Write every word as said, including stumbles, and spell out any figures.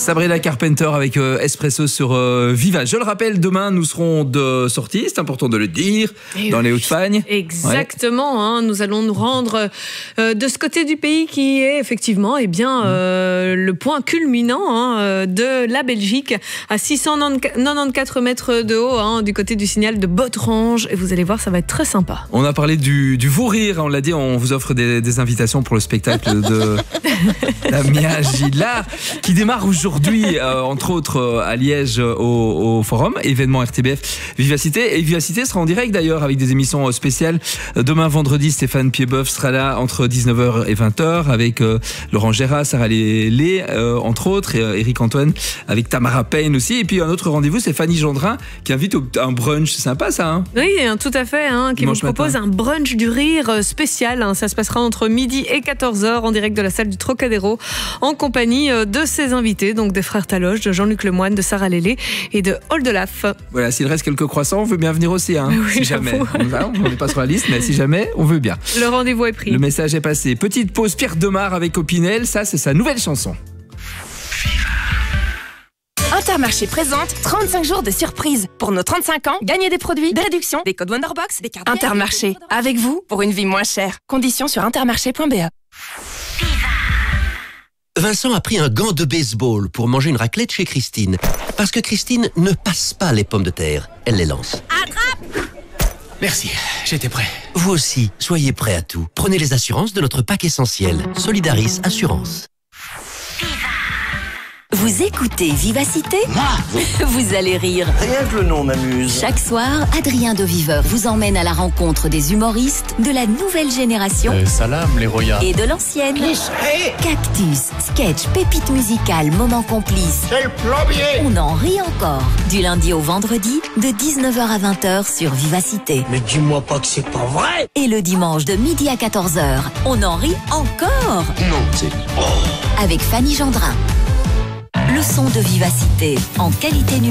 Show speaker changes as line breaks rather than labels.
Sabrina Carpenter avec euh, Espresso sur euh, Viva. Je le rappelle, demain nous serons de sortie, c'est important de le dire,
Et
dans
oui,
les Hauts-de-Fagne.
Exactement, ouais. hein, nous allons nous rendre euh, de ce côté du pays qui est effectivement eh bien, euh, le point culminant hein, de la Belgique, à six cent quatre-vingt-quatorze mètres de haut, hein, du côté du signal de Botterange. Et vous allez voir, ça va être très sympa.
On a parlé du, du vous rire, on l'a dit, on vous offre des, des invitations pour le spectacle de Damien Gillard qui démarre aujourd'hui, euh, entre autres euh, à Liège au, au Forum, événement R T B F Vivacité. Et Vivacité sera en direct d'ailleurs avec des émissions spéciales. Demain vendredi, Stéphane Piedboeuf sera là entre dix-neuf heures et vingt heures avec euh, Laurent Gérard, Sarah Lélé, euh, entre autres, et euh, Eric Antoine avec Tamara Payne aussi. Et puis un autre rendez-vous, c'est Fanny Gendrin qui invite au, un brunch. C'est sympa ça, hein?
Oui, tout à fait, hein, qui vous propose
matin.
un brunch du rire spécial. Hein. Ça se passera entre midi et quatorze heures en direct de la salle du Trocadéro en compagnie de ses invités, donc des frères Taloche, de Jean-Luc Lemoine, de Sarah Lélé et de Oldelaf.
Voilà, s'il reste quelques croissants, on veut bien venir aussi, hein,
oui,
si jamais. On n'est pas sur la liste, mais si jamais, on veut bien.
Le rendez-vous est pris.
Le message est passé. Petite pause, Pierre Demar avec Opinel, ça c'est sa nouvelle chanson.
Intermarché présente trente-cinq jours de surprise. Pour nos trente-cinq ans, gagnez des produits, des réductions, des codes Wonderbox, des cartes. Intermarché, avec vous pour une vie moins chère. Conditions sur intermarché point b e.
Vincent a pris un gant de baseball pour manger une raclette chez Christine. Parce que Christine ne passe pas les pommes de terre, elle les lance.
Attrape!
Merci, j'étais prêt.
Vous aussi, soyez prêts à tout. Prenez les assurances de notre pack essentiel. Solidaris Assurance.
Vous écoutez Vivacité ?
Moi ?
Vous allez rire.
Rien que le nom m'amuse.
Chaque soir, Adrien de Viveur vous emmène à la rencontre des humoristes de la nouvelle génération
Euh, salam, les royas.
et de l'ancienne.
Hey,
Cactus, sketch, pépite musicale, moment complice.
c'est le plombier.
On en rit encore. Du lundi au vendredi, de dix-neuf heures à vingt heures sur Vivacité.
Mais dis-moi pas que c'est pas vrai.
Et le dimanche de midi à quatorze heures, on en rit encore
Non, c'est...
avec Fanny Gendrin. Le son de Vivacité en qualité numérique.